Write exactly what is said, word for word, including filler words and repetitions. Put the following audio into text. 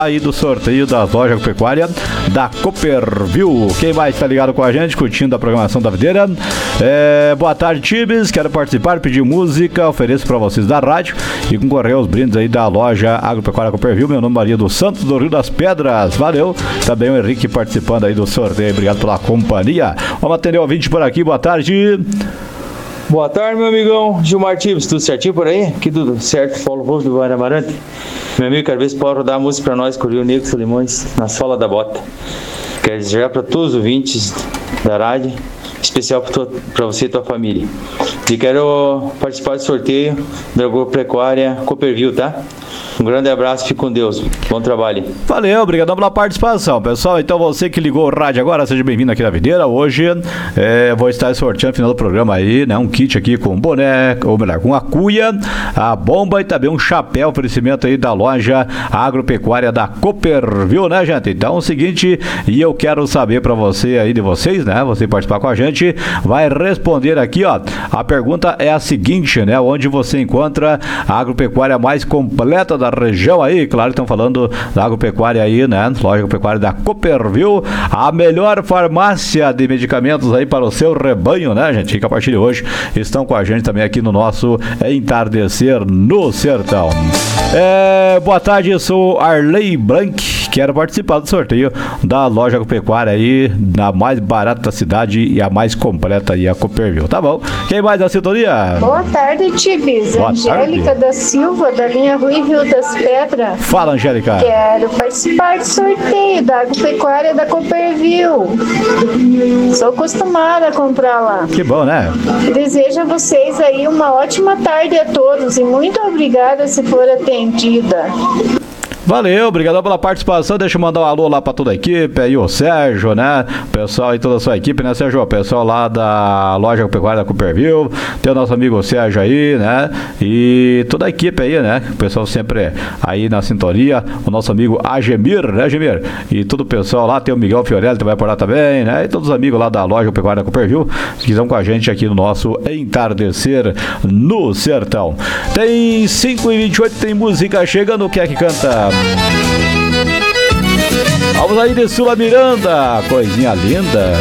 Aí do sorteio das lojas agropecuária da Copperville. Quem vai estar ligado com a gente, curtindo a programação da videira? É, boa tarde, times. Quero participar, pedir música, ofereço para vocês da rádio e concorrer aos brindes aí da loja agropecuária Copperville. Meu nome é Maria dos Santos, do Rio das Pedras. Valeu. Também o Henrique participando aí do sorteio. Obrigado pela companhia. Vamos atender o ouvinte por aqui. Boa tarde. Boa tarde, meu amigão Gilmar Tibes, tudo certinho por aí? Aqui tudo certo, Paulo Rosto do Guarda Amarante. Meu amigo, quero ver se pode rodar a música pra nós, com o Rio Negro Solimões, na sola da bota. Quero desejar para todos os ouvintes da rádio, especial para você e tua família. E quero participar do sorteio da agropecuária Copperville, tá? Um grande abraço, fique com Deus. Bom trabalho. Valeu, obrigadão pela participação, pessoal. Então você que ligou o rádio agora, seja bem-vindo aqui na videira. Hoje é, vou estar sorteando no final do programa aí, né? Um kit aqui com boné, ou melhor, com a cuia, a bomba e também um chapéu, oferecimento aí da loja agropecuária da Copperville, né, gente? Então é o seguinte, e eu quero saber pra você aí de vocês, né? Você participar com a gente, vai responder aqui, ó. A pergunta é a seguinte, né? Onde você encontra a agropecuária mais completa da região aí, claro, estão falando da agropecuária aí, né? Loja agropecuária da Copperville, a melhor farmácia de medicamentos aí para o seu rebanho, né, gente? Que a partir de hoje estão com a gente também aqui no nosso Entardecer no Sertão. É, boa tarde, eu sou Arley Blanc, quero participar do sorteio da loja agropecuária aí, na mais barata da cidade e a mais completa aí, a Copperville, tá bom? Quem mais na sintonia? Boa tarde, Tibes. Boa Angélica tarde. da Silva, da linha Ruível das Pedras. Fala, Angélica. Quero participar do sorteio da agropecuária da Copperville. Sou acostumada a comprar lá. Que bom, né? Desejo a vocês aí uma ótima tarde a todos e muito obrigada se for atendida. Valeu, obrigado pela participação. Deixa eu mandar um alô lá pra toda a equipe, aí o Sérgio, né? O pessoal e toda a sua equipe, né, Sérgio? O pessoal lá da loja agropecuária da Copperville, tem o nosso amigo Sérgio aí, né? E toda a equipe aí, né? O pessoal sempre aí na sintonia. O nosso amigo Agemir, né, Agemir? E todo o pessoal lá, tem o Miguel Fiorelli que vai por lá também, né? E todos os amigos lá da loja agropecuária da Copperville que estão com a gente aqui no nosso Entardecer no Sertão. Tem cinco e vinte e oito, tem música chegando, quem é que canta? Vamos aí de Sula Miranda, coisinha linda.